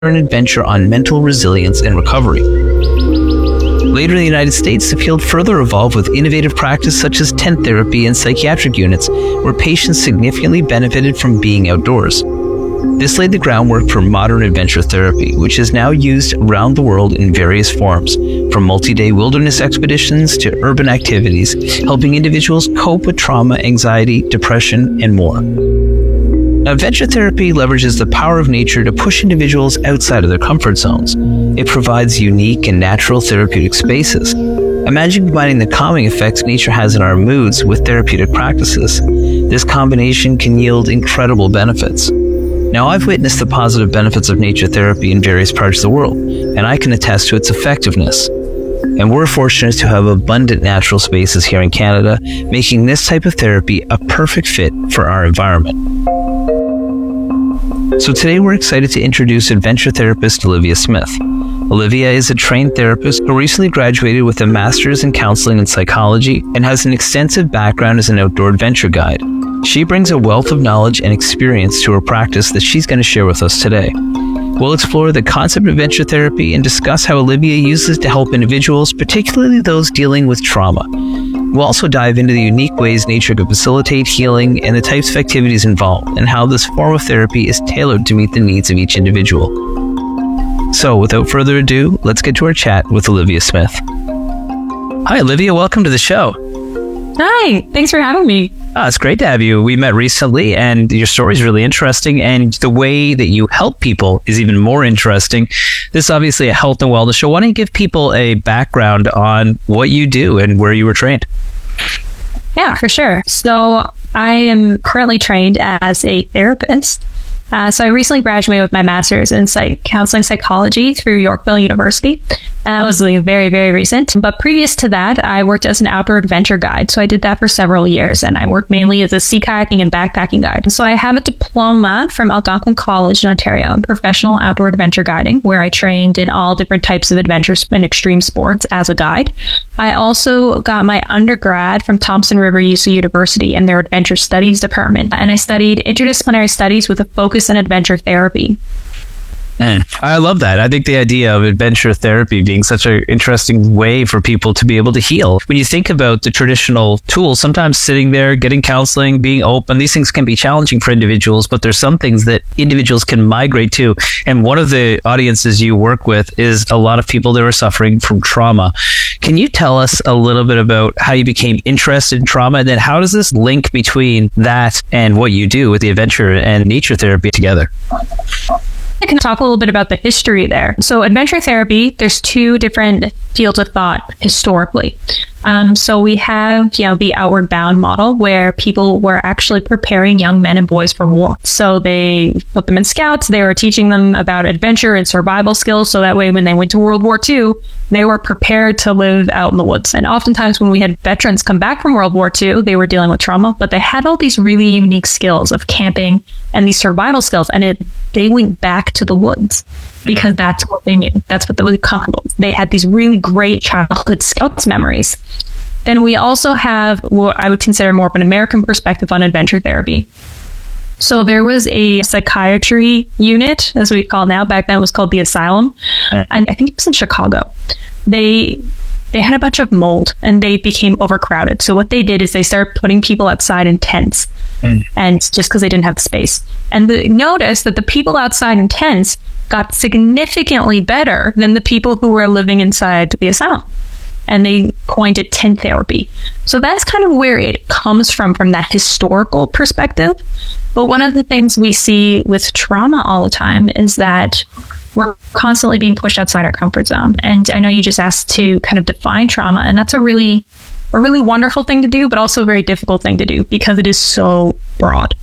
an adventure on mental resilience and recovery. Later in the United States, the field further evolved with innovative practice such as tent therapy and psychiatric units, where patients significantly benefited from being outdoors. This laid the groundwork for modern adventure therapy, which is now used around the world in various forms, from multi-day wilderness expeditions to urban activities, helping individuals cope with trauma, anxiety, depression, and more. Now, adventure therapy leverages the power of nature to push individuals outside of their comfort zones. It provides unique and natural therapeutic spaces. Imagine combining the calming effects nature has in our moods with therapeutic practices. This combination can yield incredible benefits. Now, I've witnessed the positive benefits of nature therapy in various parts of the world, and I can attest to its effectiveness. And we're fortunate to have abundant natural spaces here in Canada, making this type of therapy a perfect fit for our environment. So today we're excited to introduce adventure therapist Olivia Smith. Olivia is a trained therapist who recently graduated with a master's in counseling and psychology and has an extensive background as an outdoor adventure guide. She brings a wealth of knowledge and experience to her practice that she's going to share with us today. We'll explore the concept of adventure therapy and discuss how Olivia uses it to help individuals, particularly those dealing with trauma. We'll also dive into the unique ways nature can facilitate healing and the types of activities involved, and how this form of therapy is tailored to meet the needs of each individual. So, without further ado, let's get to our chat with Olivia Smith. Hi, Olivia. Welcome to the show. Hi. Thanks for having me. It's great to have you. We met recently, and your story is really interesting, and the way that you help people is even more interesting. This is obviously a health and wellness show. Why don't you give people a background on what you do and where you were trained? Yeah, for sure. So I am currently trained as a therapist. So I recently graduated with my master's in counseling psychology through Yorkville University. That was very, very recent. But previous to that, I worked as an outdoor adventure guide. So I did that for several years, and I worked mainly as a sea kayaking and backpacking guide. So I have a diploma from Algonquin College in Ontario in professional outdoor adventure guiding, where I trained in all different types of adventures and extreme sports as a guide. I also got my undergrad from Thompson River UC University in their adventure studies department. And I studied interdisciplinary studies with a focus on adventure therapy. I love that. I think the idea of adventure therapy being such an interesting way for people to be able to heal. When you think about the traditional tools, sometimes sitting there, getting counseling, being open, these things can be challenging for individuals, but there's some things that individuals can migrate to. And one of the audiences you work with is a lot of people that are suffering from trauma. Can you tell us a little bit about how you became interested in trauma, and then how does this link between that and what you do with the adventure and nature therapy together? I can talk a little bit about the history there. So adventure therapy, there's two different fields of thought historically. So we have, the outward bound model, where people were actually preparing young men and boys for war. So they put them in scouts. They were teaching them about adventure and survival skills. So that way, when they went to World War II, they were prepared to live out in the woods. And oftentimes when we had veterans come back from World War II, they were dealing with trauma, but they had all these really unique skills of camping and these survival skills. And they went back to the woods because that's what they knew. That's what they were comfortable. They had these really great childhood scouts memories. Then we also have what I would consider more of an American perspective on adventure therapy. So there was a psychiatry unit, as we call it now. Back then it was called the Asylum. And I think it was in Chicago. They had a bunch of mold and they became overcrowded. So what they did is they started putting people outside in tents, and just because they didn't have the space. And they noticed that the people outside in tents got significantly better than the people who were living inside the asylum. And they coined it tent therapy. So that's kind of where it comes from that historical perspective. But one of the things we see with trauma all the time is that we're constantly being pushed outside our comfort zone. And I know you just asked to kind of define trauma, and that's a really wonderful thing to do, but also a very difficult thing to do because it is so broad.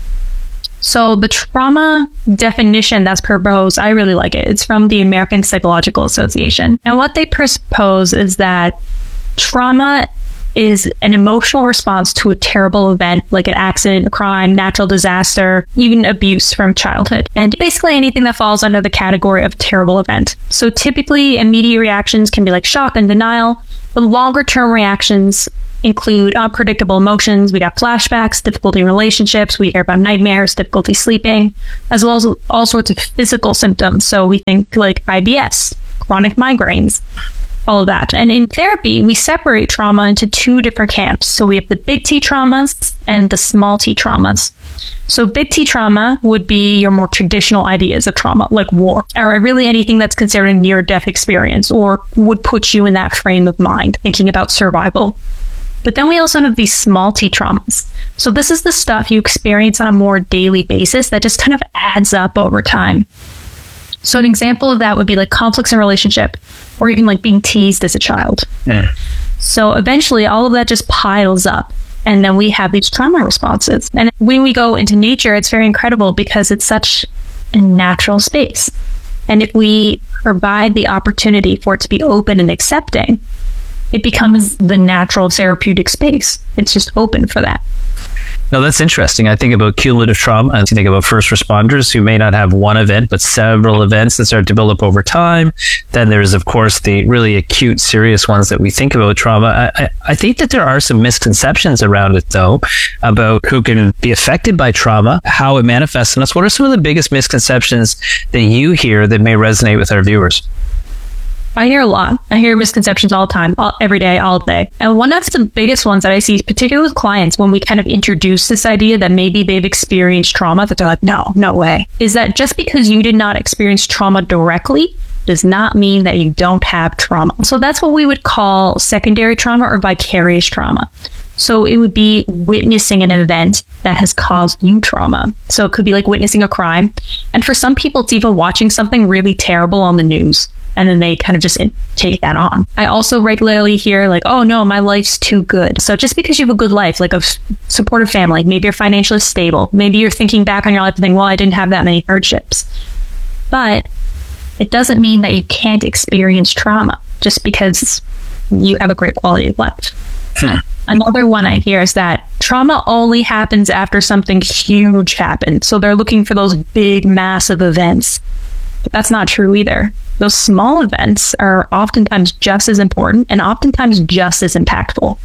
So the trauma definition that's proposed, I really like it. It's from the American Psychological Association. And what they propose is that trauma is an emotional response to a terrible event, like an accident, a crime, natural disaster, even abuse from childhood. And basically anything that falls under the category of terrible event. So typically immediate reactions can be like shock and denial, but longer term reactions include unpredictable emotions. We got flashbacks, difficulty in relationships. We hear about nightmares, difficulty sleeping, as well as all sorts of physical symptoms. So we think like IBS, chronic migraines, all of that. And in therapy, we separate trauma into two different camps. So we have the big T traumas and the small T traumas. So big T trauma would be your more traditional ideas of trauma, like war, or really anything that's considered a near-death experience or would put you in that frame of mind, thinking about survival. But then we also have these small T traumas. So this is the stuff you experience on a more daily basis that just kind of adds up over time. So an example of that would be like conflicts in a relationship or even like being teased as a child. Yeah. So eventually all of that just piles up. And then we have these trauma responses. And when we go into nature, it's very incredible because it's such a natural space. And if we provide the opportunity for it to be open and accepting, it becomes the natural therapeutic space. It's just open for that. No, that's interesting. I think about cumulative trauma. I think about first responders who may not have one event, but several events that start to develop over time. Then there's, of course, the really acute, serious ones that we think about trauma. I think that there are some misconceptions around it, though, about who can be affected by trauma, how it manifests in us. What are some of the biggest misconceptions that you hear that may resonate with our viewers? I hear a lot. I hear misconceptions all the time, every day, all day. And one of the biggest ones that I see, particularly with clients, when we kind of introduce this idea that maybe they've experienced trauma, that they're like, no way, is that just because you did not experience trauma directly does not mean that you don't have trauma. So that's what we would call secondary trauma or vicarious trauma. So it would be witnessing an event that has caused you trauma. So it could be like witnessing a crime. And for some people, it's even watching something really terrible on the news. And then they kind of just take that on. I also regularly hear like, oh no, my life's too good. So just because you have a good life, like a supportive family, maybe you're financially stable, maybe you're thinking back on your life and thinking, well, I didn't have that many hardships. But it doesn't mean that you can't experience trauma just because you have a great quality of life. Another one I hear is that trauma only happens after something huge happened. So they're looking for those big, massive events. But that's not true either. Those small events are oftentimes just as important and oftentimes just as impactful.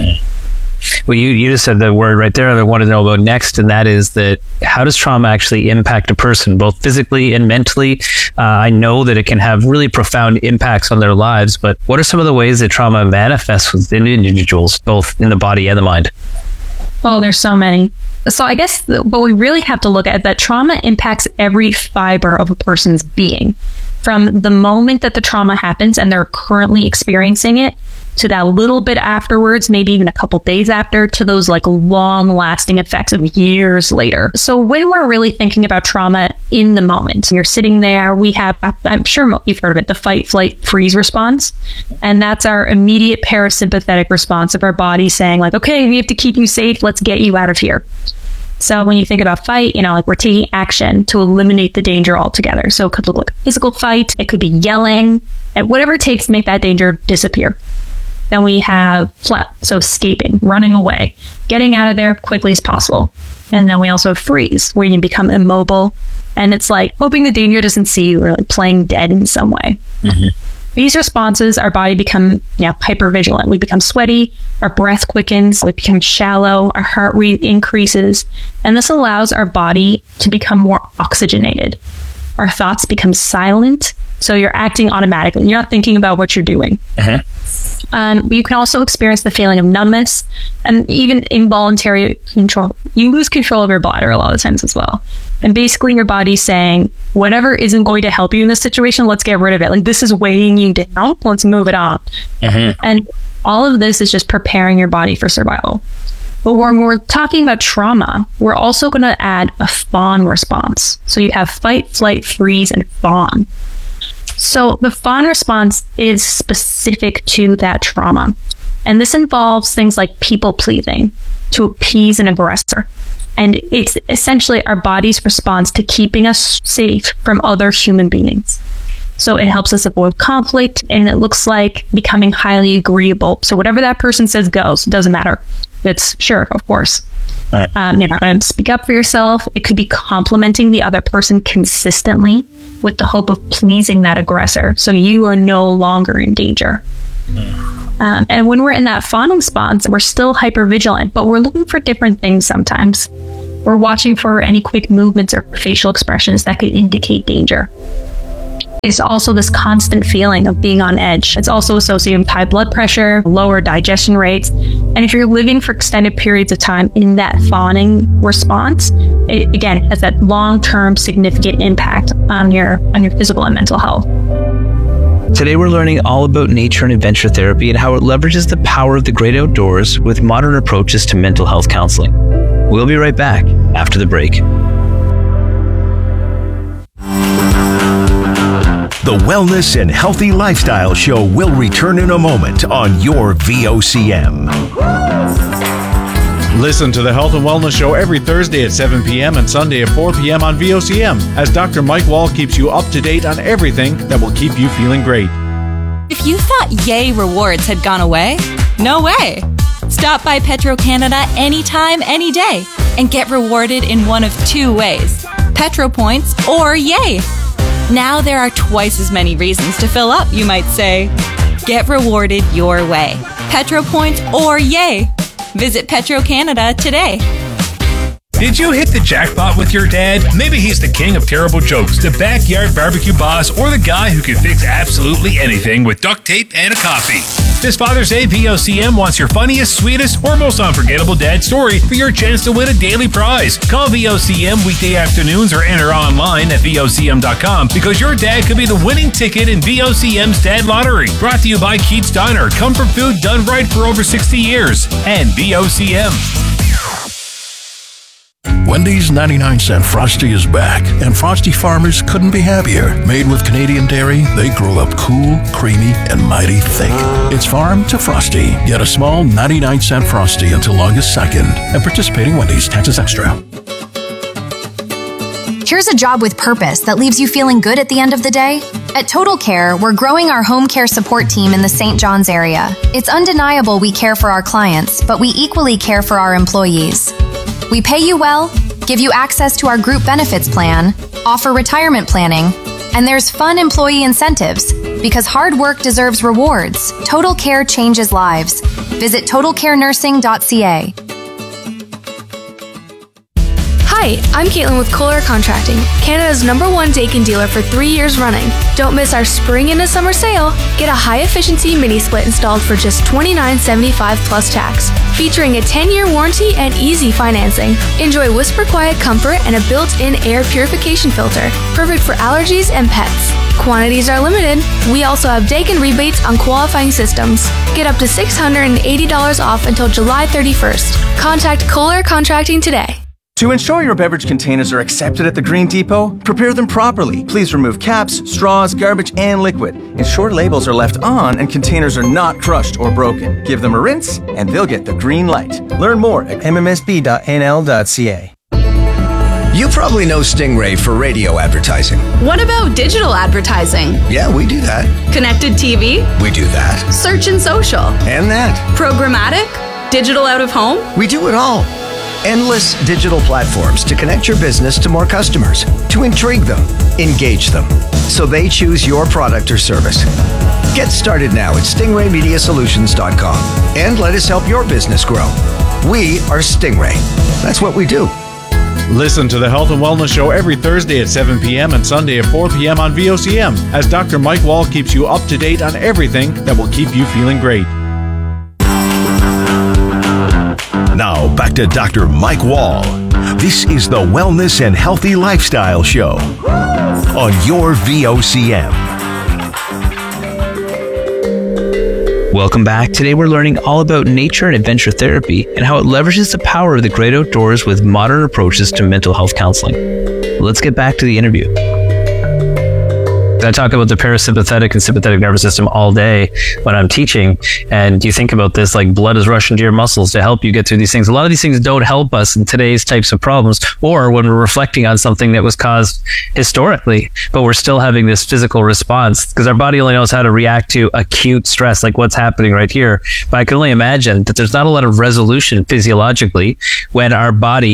Well, you just said the word right there that I want to know about next, and that is that how does trauma actually impact a person, both physically and mentally? I know that it can have really profound impacts on their lives, but what are some of the ways that trauma manifests within individuals, both in the body and the mind? Oh, there's so many. So I guess what we really have to look at that trauma impacts every fiber of a person's being. From the moment that the trauma happens and they're currently experiencing it to that little bit afterwards, maybe even a couple days after, to those like long lasting effects of years later. So when we're really thinking about trauma in the moment, you're sitting there, we have, I'm sure you've heard of it, the fight, flight, freeze response. And that's our immediate parasympathetic response of our body saying like, okay, we have to keep you safe. Let's get you out of here. So when you think about fight, like we're taking action to eliminate the danger altogether. So it could look like a physical fight. It could be yelling, and whatever it takes to make that danger disappear. Then we have flight, so escaping, running away, getting out of there quickly as possible. And then we also have freeze, where you become immobile. And it's like hoping the danger doesn't see you or like playing dead in some way. Mm-hmm. These responses, our body become hypervigilant. We become sweaty, our breath quickens, we become shallow, our heart rate increases, and this allows our body to become more oxygenated. Our thoughts become silent, so you're acting automatically. You're not thinking about what you're doing. Uh-huh. You can also experience the feeling of numbness and even involuntary control. You lose control of your bladder a lot of times as well. And basically your body's saying, whatever isn't going to help you in this situation, let's get rid of it. Like this is weighing you down. Let's move it on. Uh-huh. And all of this is just preparing your body for survival. But when we're talking about trauma, we're also going to add a fawn response. So you have fight, flight, freeze, and fawn. So the fawn response is specific to that trauma. And this involves things like people pleasing to appease an aggressor. And it's essentially our body's response to keeping us safe from other human beings. So it helps us avoid conflict, and it looks like becoming highly agreeable. So whatever that person says goes. It doesn't matter. It's sure, of course. Right. And speak up for yourself. It could be complimenting the other person consistently with the hope of pleasing that aggressor. So you are no longer in danger. And when we're in that fawning response, we're still hypervigilant, but we're looking for different things sometimes. We're watching for any quick movements or facial expressions that could indicate danger. It's also this constant feeling of being on edge. It's also associated with high blood pressure, lower digestion rates. And if you're living for extended periods of time in that fawning response, it again has that long-term significant impact on your physical and mental health. Today we're learning all about nature and adventure therapy and how it leverages the power of the great outdoors with modern approaches to mental health counseling. We'll be right back after the break. The Wellness and Healthy Lifestyle Show will return in a moment on your VOCM. Listen to the Health and Wellness Show every Thursday at 7 p.m. and Sunday at 4 p.m. on VOCM as Dr. Mike Wall keeps you up to date on everything that will keep you feeling great. If you thought Yay Rewards had gone away, no way. Stop by Petro Canada anytime, any day, and get rewarded in one of two ways: Petro Points or Yay. Now there are twice as many reasons to fill up, you might say. Get rewarded your way. Petro Points or Yay. Visit Petro Canada today. Did you hit the jackpot with your dad? Maybe he's the king of terrible jokes, the backyard barbecue boss, or the guy who can fix absolutely anything with duct tape and a coffee. This Father's Day, VOCM wants your funniest, sweetest, or most unforgettable dad story for your chance to win a daily prize. Call VOCM weekday afternoons or enter online at VOCM.com because your dad could be the winning ticket in VOCM's Dad Lottery. Brought to you by Keats Diner, comfort food done right for over 60 years, and VOCM. Wendy's 99-cent Frosty is back, and Frosty farmers couldn't be happier. Made with Canadian dairy, they grow up cool, creamy, and mighty thick. It's farm to Frosty. Get a small 99-cent Frosty until August 2nd. And participating Wendy's, taxes extra. Here's a job with purpose that leaves you feeling good at the end of the day. At Total Care, we're growing our home care support team in the St. John's area. It's undeniable we care for our clients, but we equally care for our employees. We pay you well, give you access to our group benefits plan, offer retirement planning, and there's fun employee incentives. Because hard work deserves rewards, Total Care changes lives. Visit totalcarenursing.ca. Hi, I'm Caitlin with Kohler Contracting, Canada's #1 Daikin dealer for 3 years running. Don't miss our spring into summer sale. Get a high-efficiency mini-split installed for just $29.75 plus tax, featuring a 10-year warranty and easy financing. Enjoy whisper-quiet comfort and a built-in air purification filter, perfect for allergies and pets. Quantities are limited. We also have Daikin rebates on qualifying systems. Get up to $680 off until July 31st. Contact Kohler Contracting today. To ensure your beverage containers are accepted at the Green Depot, prepare them properly. Please remove caps, straws, garbage, and liquid. Ensure labels are left on and containers are not crushed or broken. Give them a rinse and they'll get the green light. Learn more at mmsb.nl.ca. You probably know Stingray for radio advertising. What about digital advertising? Yeah, we do that. Connected TV? We do that. Search and social? And that. Programmatic? Digital out of home? We do it all. Endless digital platforms to connect your business to more customers, to intrigue them, engage them, so they choose your product or service. Get started now at stingraymediasolutions.com and let us help your business grow. We are Stingray. That's what we do. Listen to the Health and Wellness Show every Thursday at 7 p.m. and Sunday at 4 p.m. on VOCM as Dr. Mike Wall keeps you up to date on everything that will keep you feeling great. Now, back to Dr. Mike Wall. This is the Wellness and Healthy Lifestyle Show on your VOCM. Welcome back. Today we're learning all about nature and adventure therapy and how it leverages the power of the great outdoors with modern approaches to mental health counseling. Let's get back to the interview. I talk about the parasympathetic and sympathetic nervous system all day when I'm teaching. And you think about this, like blood is rushing to your muscles to help you get through these things. A lot of these things don't help us in today's types of problems or when we're reflecting on something that was caused historically, but we're still having this physical response because our body only knows how to react to acute stress, like what's happening right here. But I can only imagine that there's not a lot of resolution physiologically when our body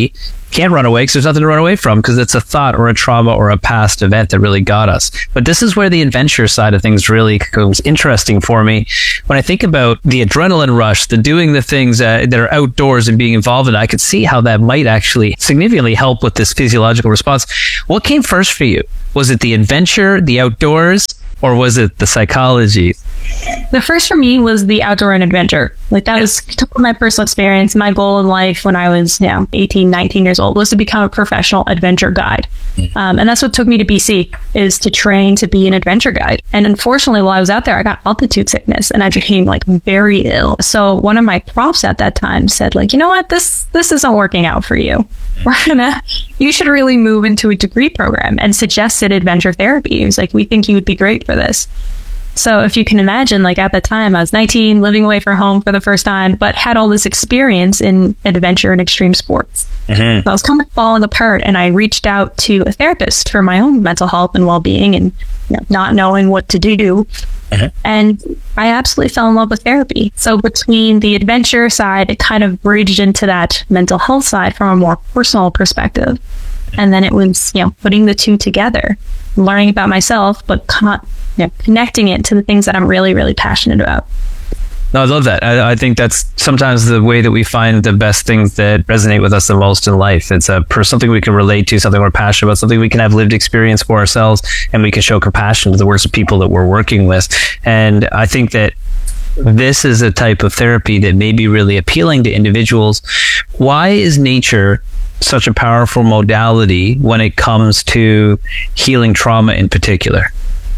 can't run away because there's nothing to run away from, because it's a thought or a trauma or a past event that really got us. But this is where the adventure side of things really goes interesting for me. When I think about the adrenaline rush, the doing the things that are outdoors and being involved in it, I could see how that might actually significantly help with this physiological response. What came first for you? Was it the adventure, the outdoors, or was it the psychology? The first for me was the outdoor and adventure. Like, that was my personal experience. My goal in life when I was 18, 19 years old was to become a professional adventure guide. And that's what took me to BC, is to train to be an adventure guide. And unfortunately, while I was out there, I got altitude sickness and I became like very ill. So one of my profs at that time said, like, you know what, this isn't working out for you. You should really move into a degree program, and suggested adventure therapy. He was like, we think you would be great for this. So if you can imagine, like, at the time I was 19, living away from home for the first time, but had all this experience in adventure and extreme sports. So I was kind of falling apart, and I reached out to a therapist for my own mental health and well-being, and not knowing what to do. And I absolutely fell in love with therapy. So between the adventure side, it kind of bridged into that mental health side from a more personal perspective. And then it was, putting the two together, learning about myself, but connecting it to the things that I'm really, really passionate about. No, I love that. I think that's sometimes the way that we find the best things that resonate with us the most in life. It's something we can relate to, something we're passionate about, something we can have lived experience for ourselds, and we can show compassion to the worst people that we're working with. And I think that this is a type of therapy that may be really appealing to individuals. Why is nature such a powerful modality when it comes to healing trauma in particular?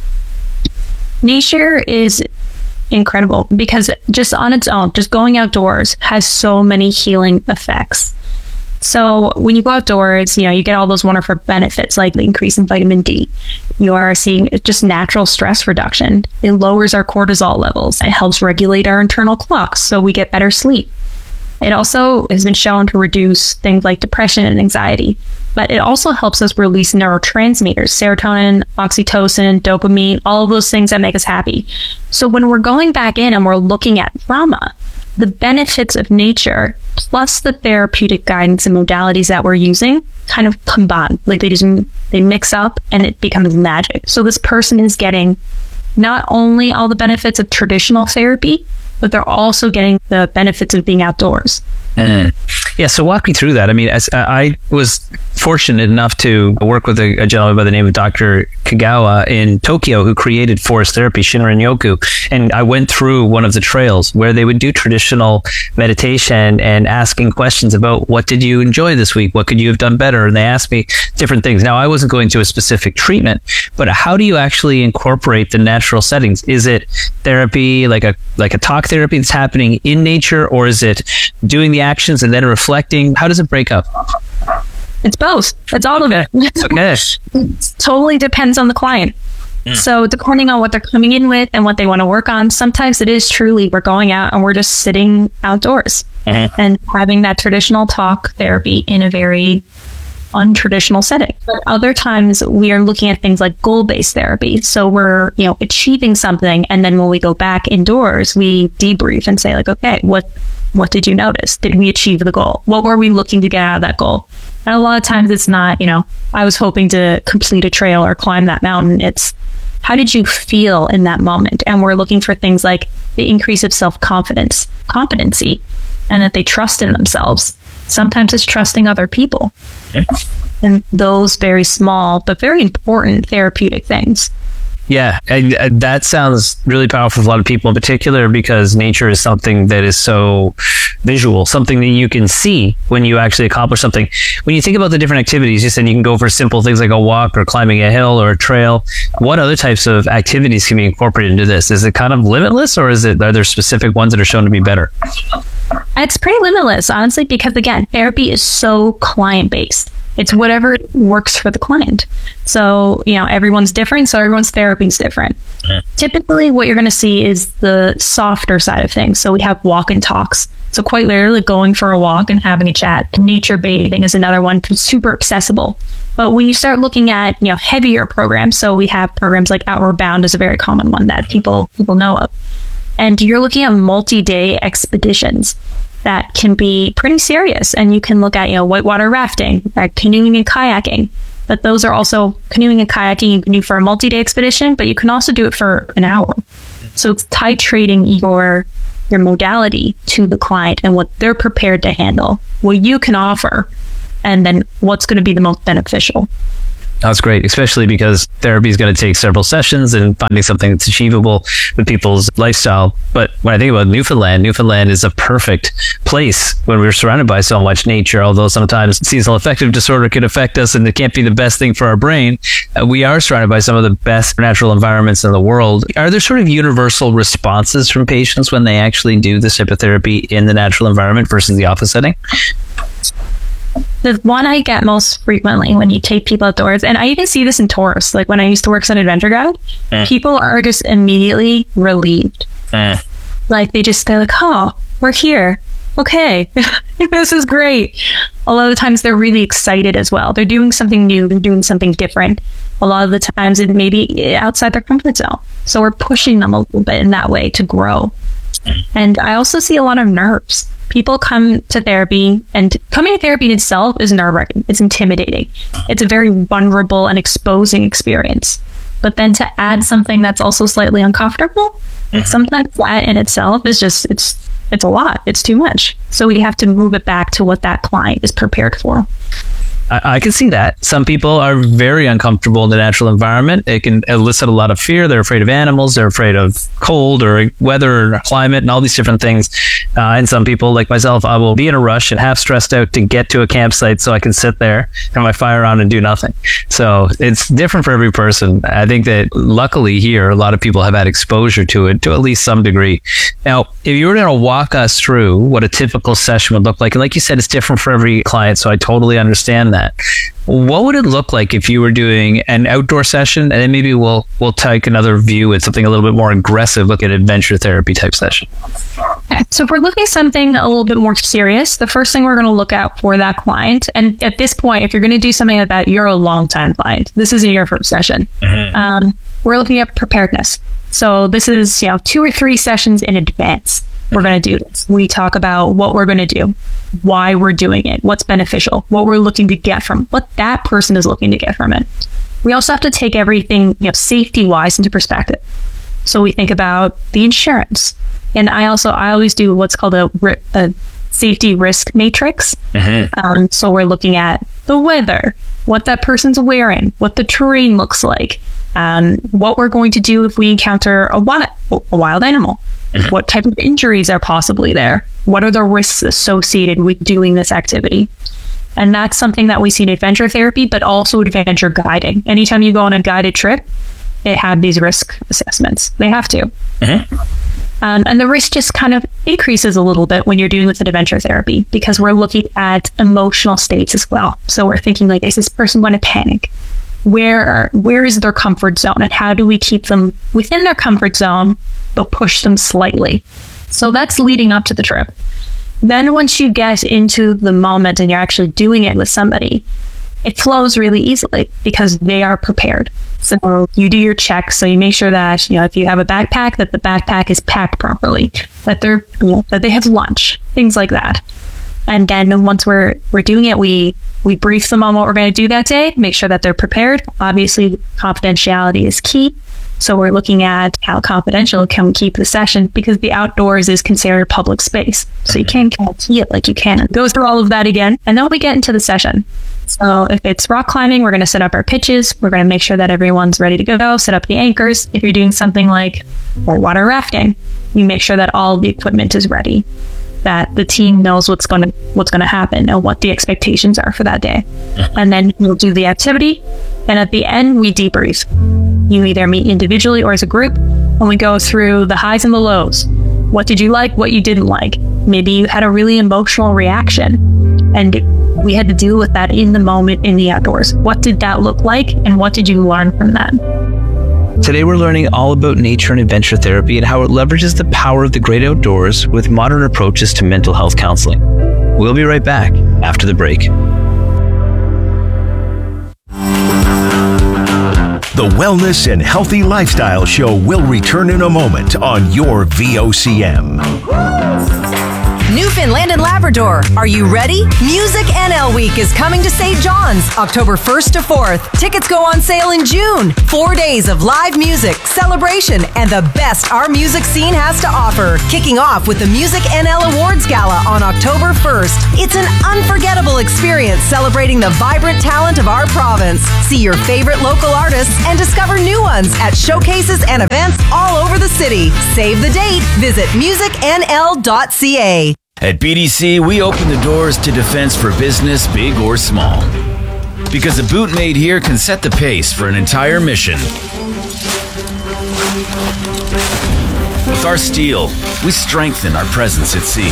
Nature is incredible because just on its own, just going outdoors has so many healing effects. So when you go outdoors, you get all those wonderful benefits like the increase in vitamin D. You are seeing just natural stress reduction. It lowers our cortisol levels. It helps regulate our internal clocks so we get better sleep. It also has been shown to reduce things like depression and anxiety, but it also helps us release neurotransmitters, serotonin, oxytocin, dopamine, all of those things that make us happy. So when we're going back in and we're looking at trauma, the benefits of nature plus the therapeutic guidance and modalities that we're using kind of combine. Like they mix up and it becomes magic. So this person is getting not only all the benefits of traditional therapy, but they're also getting the benefits of being outdoors. Yeah, so walk me through that. I mean, I was fortunate enough to work with a gentleman by the name of Dr. Kagawa in Tokyo who created forest therapy, Shinrin-yoku. And I went through one of the trails where they would do traditional meditation and asking questions about what did you enjoy this week? What could you have done better? And they asked me different things. Now, I wasn't going to a specific treatment, but how do you actually incorporate the natural settings? Is it therapy, like a talk therapy that's happening in nature, or is it doing the actions and then reflecting? How does it break up? It's both. It's all of it. Okay. It totally depends on the client. So depending on what they're coming in with and what they want to work on, sometimes it is truly we're going out and we're just sitting outdoors and having that traditional talk therapy in a very untraditional setting. But other times we are looking at things like goal-based therapy. So we're, achieving something, and then when we go back indoors, we debrief and say like, okay, what did you notice? Did we achieve the goal? What were we looking to get out of that goal? And a lot of times it's not, I was hoping to complete a trail or climb that mountain. It's how did you feel in that moment? And we're looking for things like the increase of self-confidence, competency, and that they trust in themselves. Sometimes it's trusting other people. And those very small but very important therapeutic things. Yeah, and that sounds really powerful for a lot of people in particular, because nature is something that is so visual, something that you can see when you actually accomplish something. When you think about the different activities, you said you can go for simple things like a walk or climbing a hill or a trail. What other types of activities can be incorporated into this? Is it kind of limitless, or are there specific ones that are shown to be better? It's pretty limitless, honestly, because again, therapy is so client-based. It's whatever works for the client. So, everyone's different, so everyone's therapy is different. Typically, what you're going to see is the softer side of things. So we have walk and talks. So quite literally going for a walk and having a chat. Nature bathing is another one, super accessible. But when you start looking at, heavier programs, so we have programs like Outward Bound is a very common one that people know of. And you're looking at multi-day expeditions. that can be pretty serious. And you can look at, whitewater rafting, canoeing and kayaking. But those are also canoeing and kayaking you can do for a multi-day expedition, but you can also do it for an hour. So it's titrating your modality to the client and what they're prepared to handle, what you can offer, and then what's going to be the most beneficial. That's great, especially because therapy is going to take several sessions and finding something that's achievable with people's lifestyle. But when I think about Newfoundland is a perfect place when we're surrounded by so much nature, although sometimes seasonal affective disorder can affect us and it can't be the best thing for our brain. We are surrounded by some of the best natural environments in the world. Are there sort of universal responses from patients when they actually do this type of therapy in the natural environment versus the office setting? The one I get most frequently when you take people outdoors, and I even see this in tours, like when I used to work as an adventure guide, people are just immediately relieved. Like they're like, oh, we're here. Okay, this is great. A lot of the times they're really excited as well. They're doing something new. They're doing something different. A lot of the times it may be outside their comfort zone. So we're pushing them a little bit in that way to grow. And I also see a lot of nerves. People come to therapy, and coming to therapy itself is nerve-wracking. It's intimidating. It's a very vulnerable and exposing experience. But then to add something that's also slightly uncomfortable, sometimes that in itself is just, it's a lot. It's too much. So we have to move it back to what that client is prepared for. I can see that. Some people are very uncomfortable in the natural environment. It can elicit a lot of fear. They're afraid of animals. They're afraid of cold or weather or climate and all these different things. And some people, like myself, I will be in a rush and half stressed out to get to a campsite so I can sit there, have my fire on and do nothing. So it's different for every person. I think that luckily here, a lot of people have had exposure to it to at least some degree. Now, if you were going to walk us through what a typical session would look like, and like you said, it's different for every client, so I totally understand that. What would it look like if you were doing an outdoor session, and then maybe we'll take another view at something a little bit more aggressive, look at adventure therapy type session? So if we're looking at something a little bit more serious, the first thing we're going to look at for that client, and at this point, if you're going to do something like that, you're a long-time client. This isn't your first session. We're looking at preparedness. So this is 2 or 3 sessions in advance. We're going to do this. We talk about what we're going to do, why we're doing it, what's beneficial, what we're looking to get from, what that person is looking to get from it. We also have to take everything, safety-wise into perspective. So we think about the insurance. And I always do what's called a safety risk matrix. So we're looking at the weather, what that person's wearing, what the terrain looks like, what we're going to do if we encounter a wild animal. What type of injuries are possibly there? What are the risks associated with doing this activity? And that's something that we see in adventure therapy, but also adventure guiding. Anytime you go on a guided trip, they have these risk assessments. They have to. And the risk just kind of increases a little bit when you're doing with adventure therapy, because we're looking at emotional states as well. So we're thinking like, is this person going to panic? Where is their comfort zone, and how do we keep them within their comfort zone, but push them slightly? So that's leading up to the trip. Then once you get into the moment and you're actually doing it with somebody, it flows really easily because they are prepared. So you do your checks. So you make sure that, if you have a backpack, that the backpack is packed properly, that that they have lunch, things like that. And then once we're doing it, we brief them on what we're going to do that day, make sure that they're prepared. Obviously, confidentiality is key. So we're looking at how confidential can we keep the session, because the outdoors is considered public space. So you can't guarantee it like you can. It goes through all of that again. And then we get into the session. So if it's rock climbing, we're going to set up our pitches. We're going to make sure that everyone's ready to go, set up the anchors. If you're doing something like water rafting, you make sure that all the equipment is ready, that the team knows what's going to happen and what the expectations are for that day. And then we'll do the activity. And at the end, we debrief. You either meet individually or as a group, and we go through the highs and the lows. What did you like? What you didn't like? Maybe you had a really emotional reaction, and we had to deal with that in the moment in the outdoors. What did that look like, and what did you learn from that? Today we're learning all about nature and adventure therapy and how it leverages the power of the great outdoors with modern approaches to mental health counseling. We'll be right back after the break. The Wellness and Healthy Lifestyle Show will return in a moment on your VOCM. Newfoundland and Labrador, are you ready? Music NL Week is coming to St. John's, October 1st to 4th. Tickets go on sale in June. 4 days of live music, celebration, and the best our music scene has to offer. Kicking off with the Music NL Awards Gala on October 1st. It's an unforgettable experience celebrating the vibrant talent of our province. See your favorite local artists and discover new ones at showcases and events all over the city. Save the date. Visit musicnl.ca. At BDC, we open the doors to defense for business, big or small. Because a boot made here can set the pace for an entire mission. With our steel, we strengthen our presence at sea.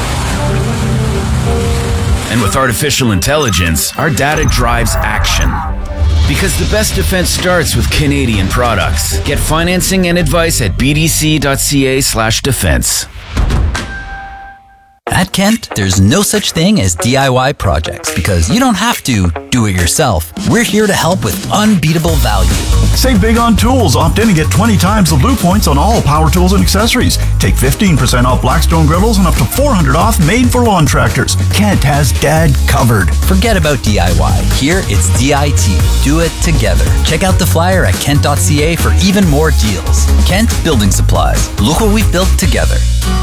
And with artificial intelligence, our data drives action. Because the best defense starts with Canadian products. Get financing and advice at bdc.ca/defense. At Kent, there's no such thing as DIY projects because you don't have to do it yourself. We're here to help with unbeatable value. Save big on tools. Opt in and get 20 times the Blue Points on all power tools and accessories. Take 15% off Blackstone gravels and up to $400 off made for lawn tractors. Kent has Dad covered. Forget about DIY. Here, it's DIT. Do it together. Check out the flyer at kent.ca for even more deals. Kent Building Supplies. Look what we've built together.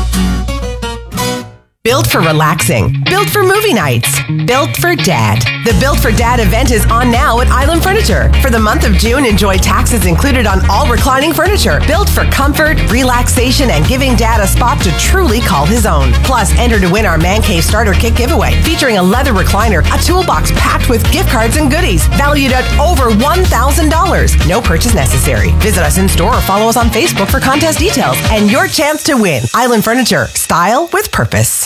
Built for relaxing. Built for movie nights. Built for Dad. The Built for Dad event is on now at Island Furniture. For the month of June, enjoy taxes included on all reclining furniture. Built for comfort, relaxation, and giving Dad a spot to truly call his own. Plus, enter to win our Man Cave Starter Kit giveaway, featuring a leather recliner, a toolbox packed with gift cards and goodies, valued at over $1,000. No purchase necessary. Visit us in store or follow us on Facebook for contest details and your chance to win. Island Furniture. Style with purpose.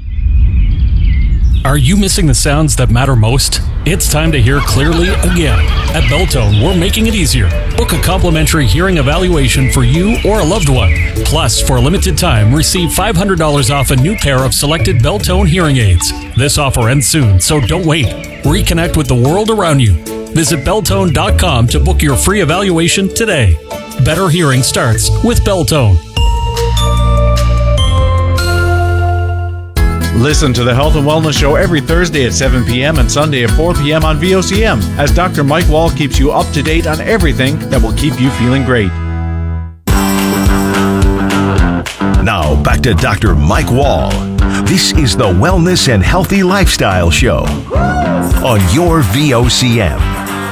Are you missing the sounds that matter most? It's time to hear clearly again. At Beltone, we're making it easier. Book a complimentary hearing evaluation for you or a loved one. Plus, for a limited time, receive $500 off a new pair of selected Beltone hearing aids. This offer ends soon, so don't wait. Reconnect with the world around you. Visit Beltone.com to book your free evaluation today. Better hearing starts with Beltone. Listen to the Health and Wellness Show every Thursday at 7 p.m. and Sunday at 4 p.m. on VOCM as Dr. Mike Wall keeps you up to date on everything that will keep you feeling great. Now, back to Dr. Mike Wall. This is the Wellness and Healthy Lifestyle Show on your VOCM.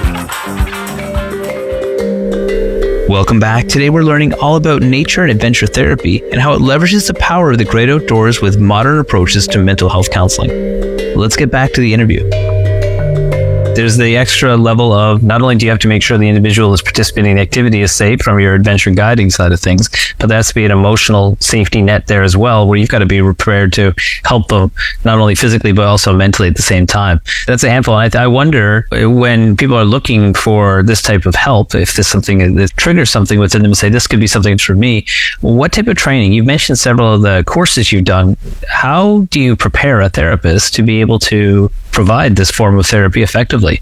Welcome back. Today we're learning all about nature and adventure therapy and how it leverages the power of the great outdoors with modern approaches to mental health counseling. Let's get back to the interview. There's the extra level of not only do you have to make sure the individual is participating in the activity is safe from your adventure guiding side of things, but there has to be an emotional safety net there as well, where you've got to be prepared to help them not only physically but also mentally at the same time. That's a handful. I wonder when people are looking for this type of help, if there's something that triggers something within them and say, this could be something that's for me. What type of training? You've mentioned several of the courses you've done. How do you prepare a therapist to be able to provide this form of therapy effectively?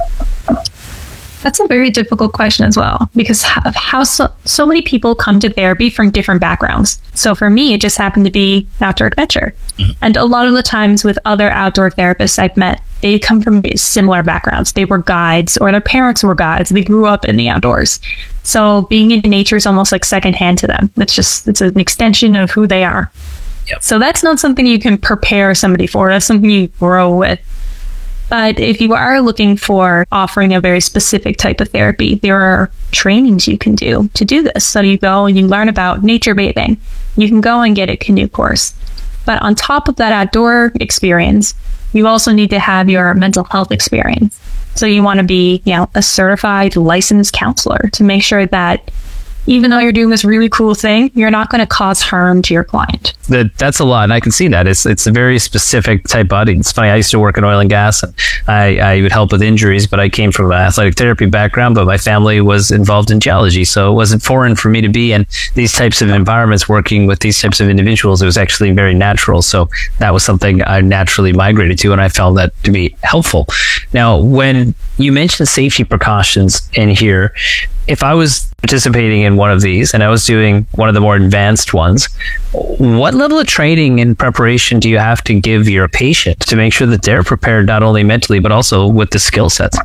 That's a very difficult question as well, because of how so many people come to therapy from different backgrounds. So for me, it just happened to be outdoor adventure. And a lot of the times with other outdoor therapists I've met, they come from similar backgrounds. They were guides or their parents were guides. They grew up in the outdoors. So being in nature is almost like secondhand to them. It's an extension of who they are. Yep. So that's not something you can prepare somebody for. That's something you grow with. But if you are looking for offering a very specific type of therapy, there are trainings you can do to do this. So you go and you learn about nature bathing. You can go and get a canoe course. But on top of that outdoor experience, you also need to have your mental health experience. So you want to be, a certified licensed counselor to make sure that even though you're doing this really cool thing, you're not going to cause harm to your client. That's a lot, and I can see that. It's a very specific type body. It's funny, I used to work in oil and gas, and I would help with injuries, but I came from an athletic therapy background, but my family was involved in geology, so it wasn't foreign for me to be in these types of environments, working with these types of individuals. It was actually very natural, so that was something I naturally migrated to, and I found that to be helpful. Now, when you mentioned safety precautions in here, if I was participating in one of these and I was doing one of the more advanced ones, what level of training and preparation do you have to give your patient to make sure that they're prepared not only mentally, but also with the skill sets?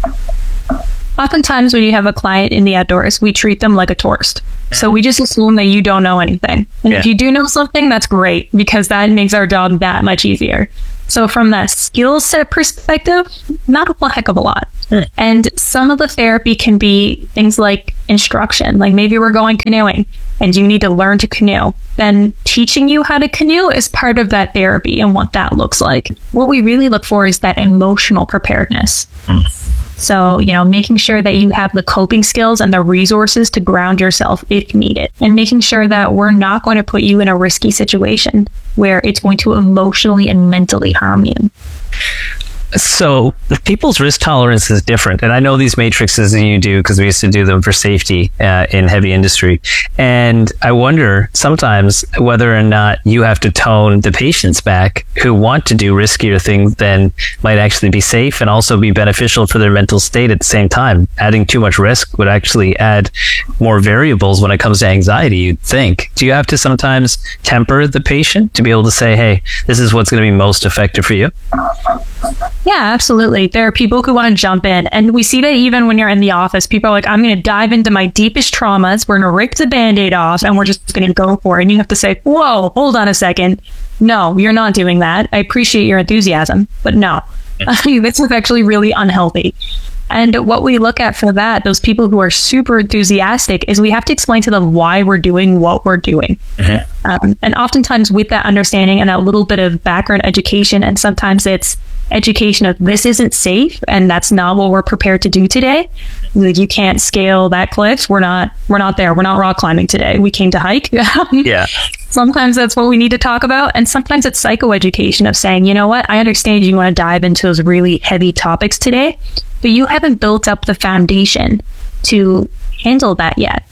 Oftentimes when you have a client in the outdoors, we treat them like a tourist. So we just assume that you don't know anything. And if you do know something, that's great, because that makes our job that much easier. So from that skill set perspective, not a heck of a lot. And some of the therapy can be things like instruction, like maybe we're going canoeing and you need to learn to canoe. Then teaching you how to canoe is part of that therapy and what that looks like. What we really look for is that emotional preparedness. So, making sure that you have the coping skills and the resources to ground yourself if needed, and making sure that we're not going to put you in a risky situation where it's going to emotionally and mentally harm you. So people's risk tolerance is different. And I know these matrices you do because we used to do them for safety in heavy industry. And I wonder sometimes whether or not you have to tone the patients back who want to do riskier things than might actually be safe and also be beneficial for their mental state at the same time. Adding too much risk would actually add more variables when it comes to anxiety, you'd think. Do you have to sometimes temper the patient to be able to say, hey, this is what's going to be most effective for you? Yeah, absolutely. There are people who want to jump in. And we see that even when you're in the office, people are like, I'm going to dive into my deepest traumas. We're going to rip the Band-Aid off and we're just going to go for it. And you have to say, whoa, hold on a second. No, you're not doing that. I appreciate your enthusiasm, but no, this is actually really unhealthy. And what we look at for that, those people who are super enthusiastic, is we have to explain to them why we're doing what we're doing. And oftentimes with that understanding and that little bit of background education, and sometimes it's education of this isn't safe and that's not what we're prepared to do today. Like, you can't scale that cliff. We're not there. We're not rock climbing today. We came to hike. Yeah. Sometimes that's what we need to talk about. And sometimes it's psychoeducation of saying, you know what, I understand you want to dive into those really heavy topics today, but you haven't built up the foundation to handle that yet.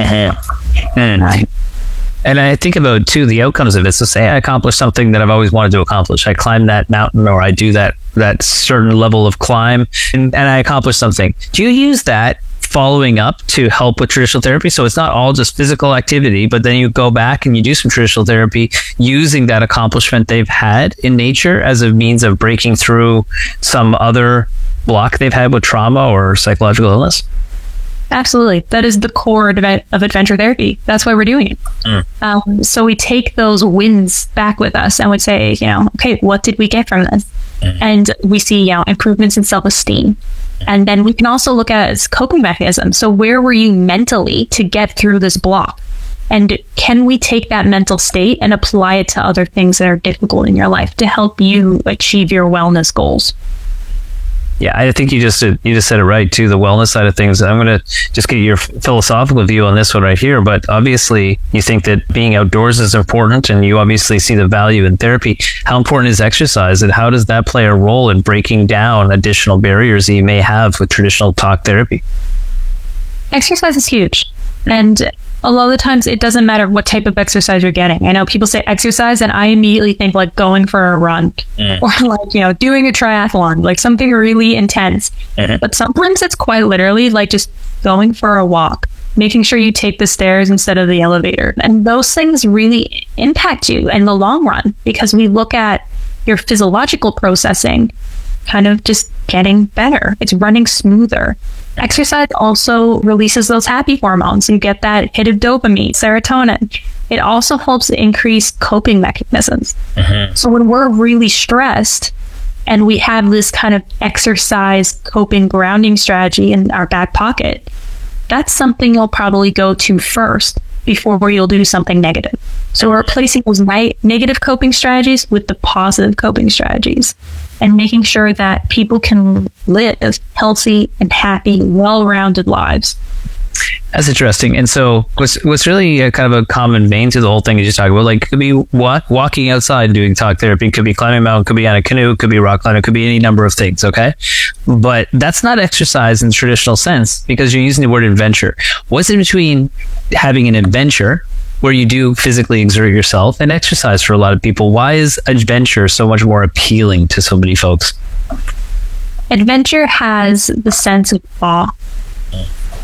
And I think about, too, the outcomes of it. So say I accomplish something that I've always wanted to accomplish. I climb that mountain, or I do that certain level of climb, and I accomplish something. Do you use that following up to help with traditional therapy? So it's not all just physical activity, but then you go back and you do some traditional therapy using that accomplishment they've had in nature as a means of breaking through some other block they've had with trauma or psychological illness? Absolutely. That is the core of adventure therapy. That's why we're doing it. So we take those wins back with us and would say, okay, what did we get from this? And we see, improvements in self-esteem. And then we can also look at coping mechanisms. So where were you mentally to get through this block? And can we take that mental state and apply it to other things that are difficult in your life to help you achieve your wellness goals? Yeah, I think you just said it right, too, the wellness side of things. I'm going to just get your philosophical view on this one right here. But obviously, you think that being outdoors is important, and you obviously see the value in therapy. How important is exercise, and how does that play a role in breaking down additional barriers that you may have with traditional talk therapy? Exercise is huge. And a lot of the times it doesn't matter what type of exercise you're getting. I know people say exercise and I immediately think like going for a run or like, doing a triathlon, like something really intense. But sometimes it's quite literally like just going for a walk, making sure you take the stairs instead of the elevator. And those things really impact you in the long run, because we look at your physiological processing kind of just getting better. It's running smoother. Exercise also releases those happy hormones. You get that hit of dopamine, serotonin. It also helps increase coping mechanisms. So when we're really stressed and we have this kind of exercise coping grounding strategy in our back pocket, that's something you'll probably go to first before you'll do something negative. So we're replacing those negative coping strategies with the positive coping strategies, and making sure that people can live healthy and happy, well-rounded lives. That's interesting. And so what's really kind of a common vein to the whole thing you just talked about, like, could be walking outside and doing talk therapy, could be climbing a mountain, could be on a canoe, could be rock climbing, could be any number of things, okay? But that's not exercise in the traditional sense, because you're using the word adventure. What's in between having an adventure, where you do physically exert yourself, and exercise for a lot of people? Why is adventure so much more appealing to so many folks? Adventure has the sense of awe.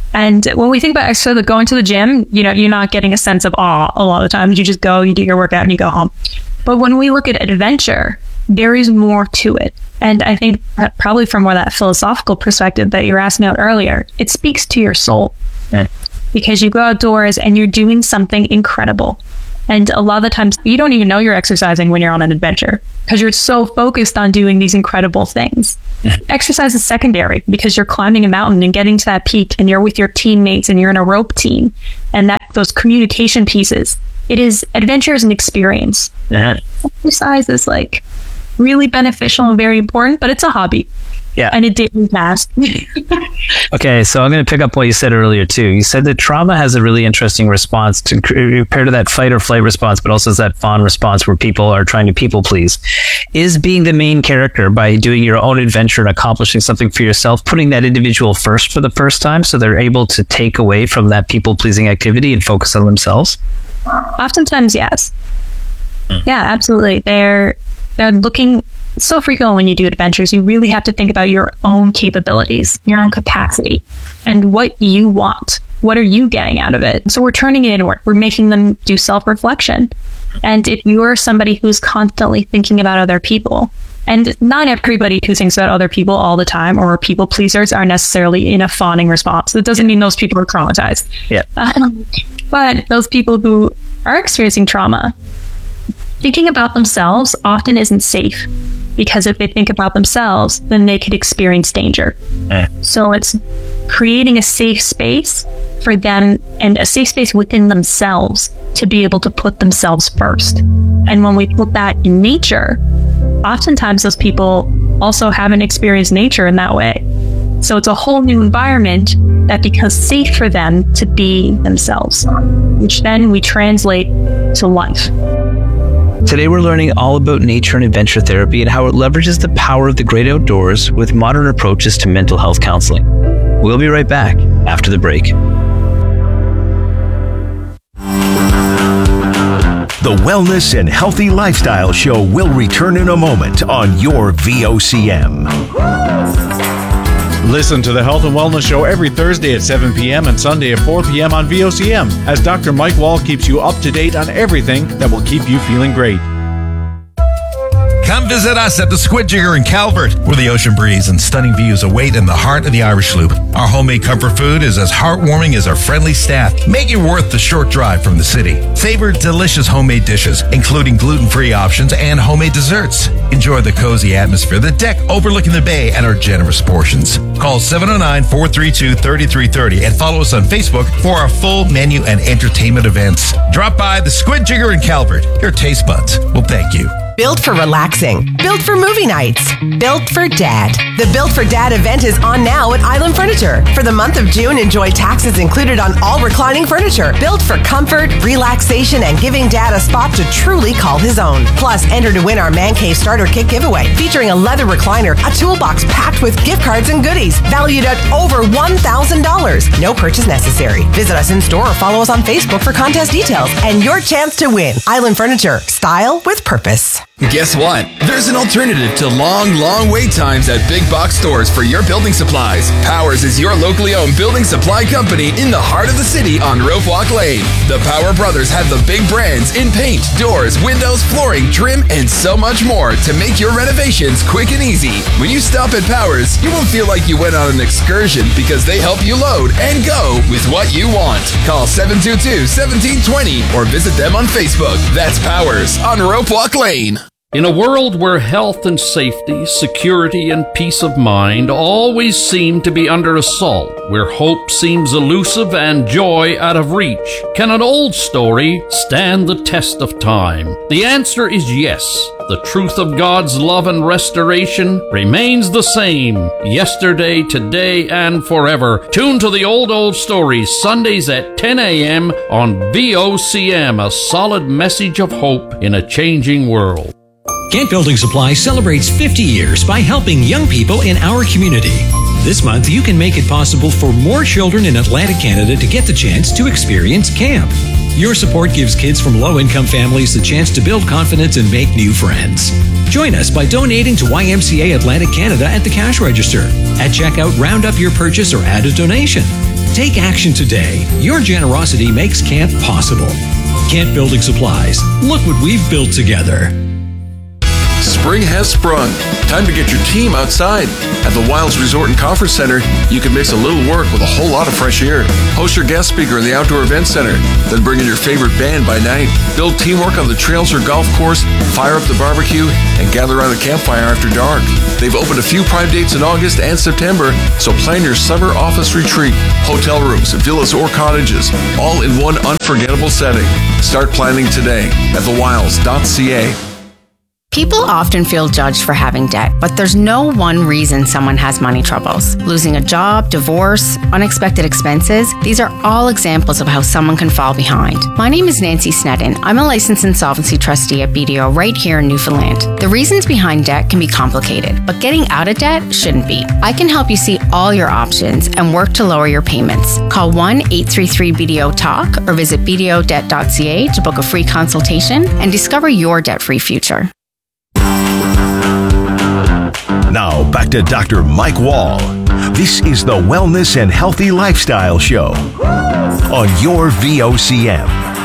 And when we think about exercise, going to the gym, you're not getting a sense of awe a lot of times. You just go, you do your workout, and you go home. But when we look at adventure, there is more to it. And I think that probably from more that philosophical perspective that you were asking about earlier, it speaks to your soul. Yeah. Because you go outdoors and you're doing something incredible. And a lot of the times you don't even know you're exercising when you're on an adventure because you're so focused on doing these incredible things. Exercise is secondary because you're climbing a mountain and getting to that peak and you're with your teammates and you're in a rope team and those communication pieces. Adventure is an experience. Exercise is like really beneficial and very important, but it's a hobby. Yeah. And it didn't pass. Okay, so I'm going to pick up what you said earlier, too. You said that trauma has a really interesting response compared to that fight or flight response, but also that fawn response where people are trying to people please. Is being the main character by doing your own adventure and accomplishing something for yourself, putting that individual first for the first time so they're able to take away from that people-pleasing activity and focus on themselves? Oftentimes, yes. Yeah, absolutely. They're looking... So frequently when you do adventures, you really have to think about your own capabilities, your own capacity, and what you want. What are you getting out of it? So we're turning it inward. We're making them do self-reflection. And if you are somebody who's constantly thinking about other people, and not everybody who thinks about other people all the time or people pleasers are necessarily in a fawning response. That doesn't mean those people are traumatized. Yeah. But those people who are experiencing trauma, thinking about themselves often isn't safe. Because if they think about themselves, then they could experience danger. So it's creating a safe space for them and a safe space within themselves to be able to put themselves first. And when we put that in nature, oftentimes those people also haven't experienced nature in that way. So it's a whole new environment that becomes safe for them to be themselves, which then we translate to life. Today we're learning all about nature and adventure therapy and how it leverages the power of the great outdoors with modern approaches to mental health counseling. We'll be right back after the break. The Wellness and Healthy Lifestyle Show will return in a moment on your VOCM. Listen to the Health and Wellness Show every Thursday at 7 p.m. and Sunday at 4 p.m. on VOCM as Dr. Mike Wall keeps you up to date on everything that will keep you feeling great. Come visit us at the Squid Jigger in Calvert, where the ocean breeze and stunning views await in the heart of the Irish Loop. Our homemade comfort food is as heartwarming as our friendly staff, making it worth the short drive from the city. Savor delicious homemade dishes, including gluten-free options and homemade desserts. Enjoy the cozy atmosphere, the deck overlooking the bay, and our generous portions. Call 709-432-3330 and follow us on Facebook for our full menu and entertainment events. Drop by the Squid Jigger in Calvert. Your taste buds will thank you. Built for relaxing. Built for movie nights. Built for Dad. The Built for Dad event is on now at Island Furniture. For the month of June, enjoy taxes included on all reclining furniture. Built for comfort, relaxation, and giving Dad a spot to truly call his own. Plus, enter to win our Man Cave Starter Kit giveaway, featuring a leather recliner, a toolbox packed with gift cards and goodies, valued at over $1,000. No purchase necessary. Visit us in store or follow us on Facebook for contest details and your chance to win. Island Furniture. Style with purpose. Guess what? There's an alternative to long wait times at big box stores for your building supplies. Powers is your locally owned building supply company in the heart of the city on Rope Walk Lane. The Power Brothers have the big brands in paint, doors, windows, flooring, trim, and so much more to make your renovations quick and easy. When you stop at Powers, you won't feel like you went on an excursion because they help you load and go with what you want. Call 722-1720 or visit them on Facebook. That's Powers on Rope Walk Lane. In a world where health and safety, security and peace of mind always seem to be under assault, where hope seems elusive and joy out of reach, can an old story stand the test of time? The answer is yes. The truth of God's love and restoration remains the same, yesterday, today, and forever. Tune to the Old Stories, Sundays at 10 a.m. on VOCM, a solid message of hope in a changing world. Kent Building Supply celebrates 50 years by helping young people in our community. This month, you can make it possible for more children in Atlantic Canada to get the chance to experience camp. Your support gives kids from low-income families the chance to build confidence and make new friends. Join us by donating to YMCA Atlantic Canada at the cash register. At checkout, round up your purchase or add a donation. Take action today. Your generosity makes Kent possible. Kent Building Supplies. Look what we've built together. Spring has sprung. Time to get your team outside. At the Wilds Resort and Conference Center, you can mix a little work with a whole lot of fresh air. Host your guest speaker in the Outdoor Event Center, then bring in your favorite band by night. Build teamwork on the trails or golf course, fire up the barbecue, and gather around a campfire after dark. They've opened a few prime dates in August and September, so plan your summer office retreat. Hotel rooms, villas, or cottages, all in one unforgettable setting. Start planning today at thewilds.ca. People often feel judged for having debt, but there's no one reason someone has money troubles. Losing a job, divorce, unexpected expenses, these are all examples of how someone can fall behind. My name is Nancy Sneddon. I'm a licensed insolvency trustee at BDO right here in Newfoundland. The reasons behind debt can be complicated, but getting out of debt shouldn't be. I can help you see all your options and work to lower your payments. Call 1-833-BDO-TALK or visit bdodebt.ca to book a free consultation and discover your debt-free future. Now, back to Dr. Mike Wall. This is the Wellness and Healthy Lifestyle Show on your VOCM.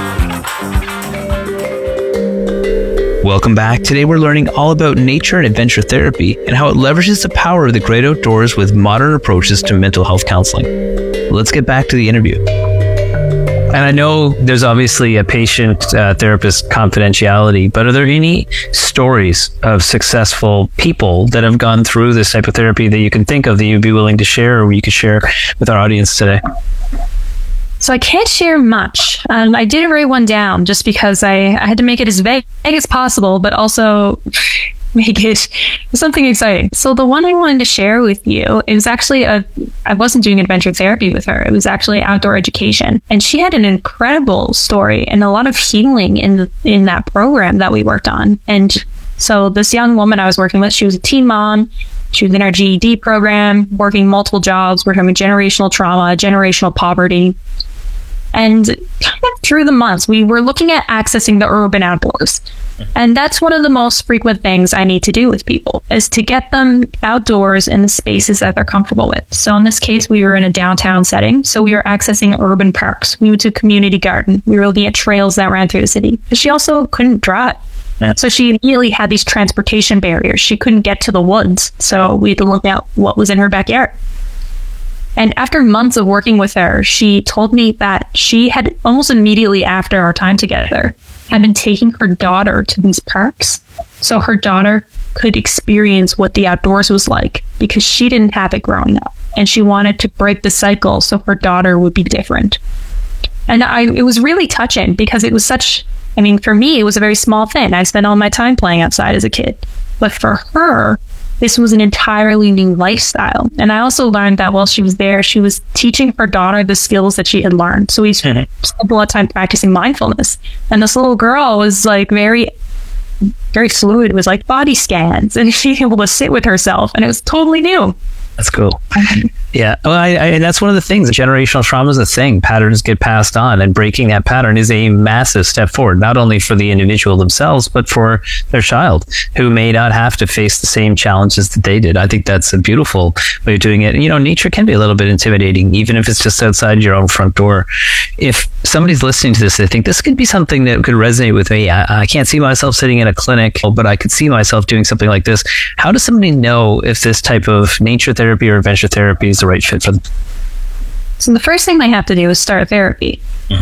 Welcome back. Today we're learning all about nature and adventure therapy and how it leverages the power of the great outdoors with modern approaches to mental health counseling. Let's get back to the interview. And I know there's obviously a patient-therapist confidentiality, but are there any stories of successful people that have gone through this type of therapy that you can think of that you'd be willing to share or you could share with our audience today? So I can't share much. I did write one down just because I had to make it as vague as possible, but also make it something exciting. So the one I wanted to share with you is actually I wasn't doing adventure therapy with her. It was actually outdoor education. And she had an incredible story and a lot of healing in that program that we worked on. And so this young woman I was working with, she was a teen mom. She was in our GED program, working multiple jobs, working with generational trauma, generational poverty. And kind of through the months, we were looking at accessing the urban outdoors. And that's one of the most frequent things I need to do with people, is to get them outdoors in the spaces that they're comfortable with. So in this case, we were in a downtown setting. So we were accessing urban parks. We went to a community garden. We were looking at trails that ran through the city. But she also couldn't drive. So she immediately had these transportation barriers. She couldn't get to the woods. So we had to look at what was in her backyard. And after months of working with her, she told me that she had almost immediately after our time together had been taking her daughter to these parks so her daughter could experience what the outdoors was like, because she didn't have it growing up. And she wanted to break the cycle so her daughter would be different. And it was really touching because it was for me, it was a very small thing. I spent all my time playing outside as a kid. But for her, this was an entirely new lifestyle. And I also learned that while she was there, she was teaching her daughter the skills that she had learned. So we spent a lot of time practicing mindfulness. And this little girl was like very, very fluid. It was like body scans and she was able to sit with herself. And it was totally new. That's cool. Yeah. Well, and that's one of the things. Generational trauma is a thing. Patterns get passed on, and breaking that pattern is a massive step forward, not only for the individual themselves, but for their child who may not have to face the same challenges that they did. I think that's a beautiful way of doing it. And, nature can be a little bit intimidating, even if it's just outside your own front door. If somebody's listening to this, they think this could be something that could resonate with me. I can't see myself sitting in a clinic, but I could see myself doing something like this. How does somebody know if this type of nature therapy or adventure therapy is the right fit for them? So the first thing they have to do is start therapy.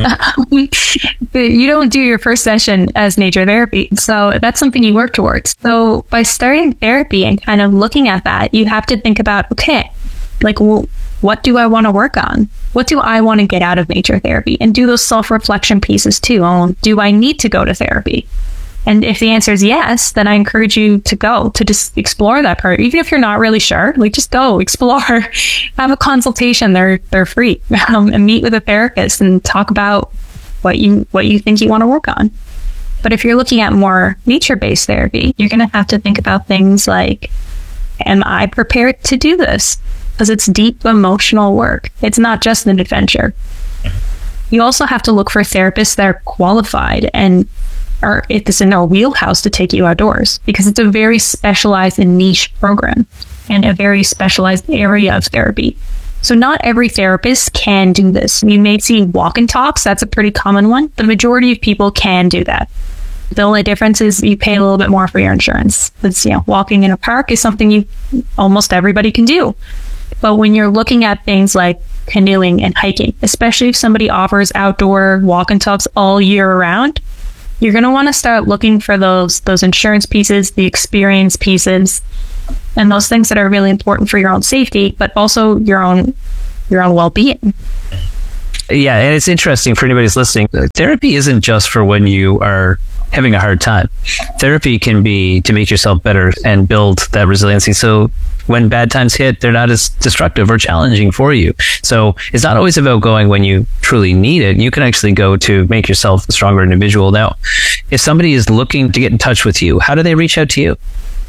You don't do your first session as nature therapy. So that's something you work towards. So by starting therapy and kind of looking at that, you have to think about, okay, what do I want to work on? What do I want to get out of nature therapy? And do those self-reflection pieces too. Do I need to go to therapy? And if the answer is yes, then I encourage you to just explore that part. Even if you're not really sure, just go explore, have a consultation. They're free, and meet with a therapist and talk about what you think you want to work on. But if you're looking at more nature-based therapy, you're going to have to think about things like, am I prepared to do this? Because it's deep emotional work. It's not just an adventure. You also have to look for therapists that are qualified and or if it's in their wheelhouse to take you outdoors, because it's a very specialized and niche program and a very specialized area of therapy. So not every therapist can do this. You may see walk and talks. That's a pretty common one. The majority of people can do that. The only difference is you pay a little bit more for your insurance. It's, walking in a park is something almost everybody can do. But when you're looking at things like canoeing and hiking, especially if somebody offers outdoor walk and talks all year round, you're going to want to start looking for those insurance pieces, the experience pieces, and those things that are really important for your own safety, but also your own well-being. Yeah, and it's interesting for anybody who's listening. Therapy isn't just for when you are having a hard time. Therapy can be to make yourself better and build that resiliency. So when bad times hit, they're not as destructive or challenging for you. So it's not always about going when you truly need it. You can actually go to make yourself a stronger individual. Now, if somebody is looking to get in touch with you, how do they reach out to you?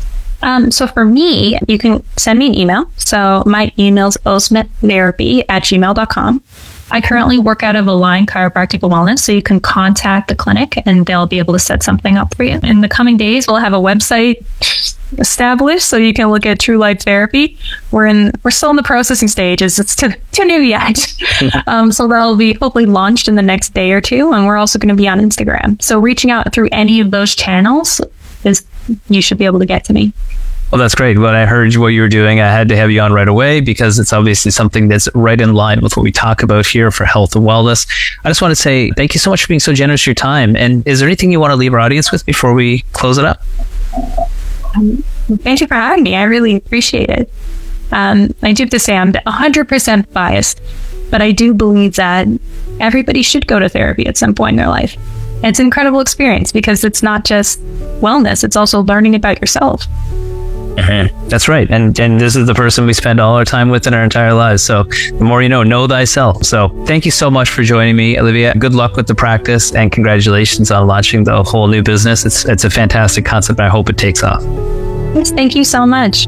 So for me, you can send me an email. So my email is osmiththerapy@gmail.com. I currently work out of Align Chiropractic Wellness, so you can contact the clinic and they'll be able to set something up for you. In the coming days, we'll have a website established so you can look at True Life Therapy. We're still in the processing stages. It's too new yet. So that'll be hopefully launched in the next day or two. And we're also going to be on Instagram. So reaching out through any of those channels you should be able to get to me. Well, that's great. When I heard what you were doing, I had to have you on right away because it's obviously something that's right in line with what we talk about here for health and wellness. I just want to say thank you so much for being so generous with your time. And is there anything you want to leave our audience with before we close it up? Thank you for having me. I really appreciate it. I do have to say I'm 100% biased, but I do believe that everybody should go to therapy at some point in their life. It's an incredible experience because it's not just wellness, it's also learning about yourself. Mm-hmm. That's right. And this is the person we spend all our time with in our entire lives. So the more you know thyself. So thank you so much for joining me, Olivia. Good luck with the practice and congratulations on launching the whole new business. It's a fantastic concept. I hope it takes off. Yes, thank you so much.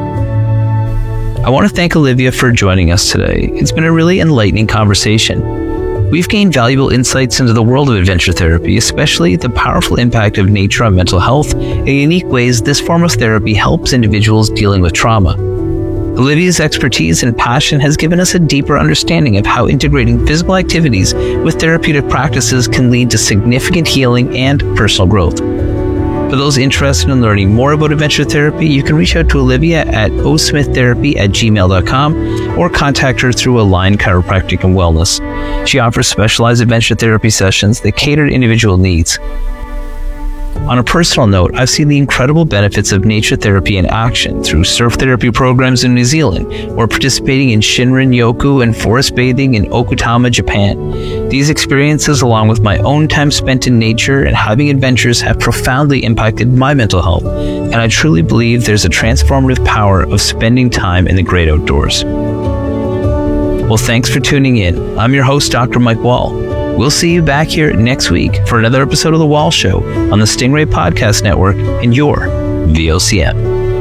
I want to thank Olivia for joining us today. It's been a really enlightening conversation. We've gained valuable insights into the world of adventure therapy, especially the powerful impact of nature on mental health and unique ways this form of therapy helps individuals dealing with trauma. Olivia's expertise and passion has given us a deeper understanding of how integrating physical activities with therapeutic practices can lead to significant healing and personal growth. For those interested in learning more about adventure therapy, you can reach out to Olivia at osmiththerapy@gmail.com or contact her through Align Chiropractic and Wellness. She offers specialized adventure therapy sessions that cater to individual needs. On a personal note, I've seen the incredible benefits of nature therapy in action through surf therapy programs in New Zealand or participating in Shinrin-yoku and forest bathing in Okutama, Japan. These experiences, along with my own time spent in nature and having adventures, have profoundly impacted my mental health, and I truly believe there's a transformative power of spending time in the great outdoors. Well, thanks for tuning in. I'm your host, Dr. Mike Wall. We'll see you back here next week for another episode of The Wall Show on the Stingray Podcast Network and your VOCM.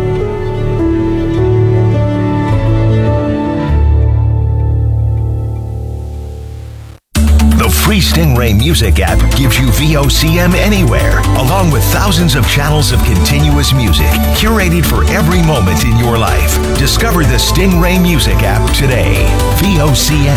The free Stingray Music app gives you VOCM anywhere, along with thousands of channels of continuous music, curated for every moment in your life. Discover the Stingray Music app today. VOCM.